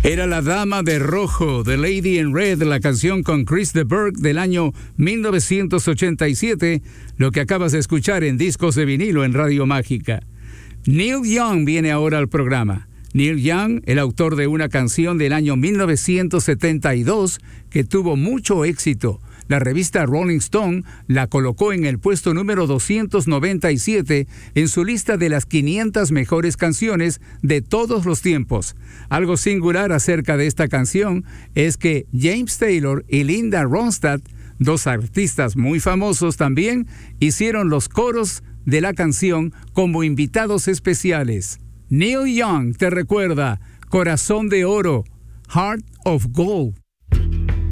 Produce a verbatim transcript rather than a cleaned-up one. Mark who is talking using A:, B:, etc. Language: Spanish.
A: Era La Dama de Rojo, The Lady in Red, la canción con Chris de Burgh del año mil novecientos ochenta y siete, lo que acabas de escuchar en Discos de Vinilo en Radio Mágica. Neil Young viene ahora al programa. Neil Young, el autor de una canción del año mil novecientos setenta y dos que tuvo mucho éxito. La revista Rolling Stone la colocó en el puesto número doscientos noventa y siete en su lista de las quinientas mejores canciones de todos los tiempos. Algo singular acerca de esta canción es que James Taylor y Linda Ronstadt, dos artistas muy famosos también, hicieron los coros de la canción como invitados especiales. Neil Young te recuerda Corazón de Oro, Heart of Gold.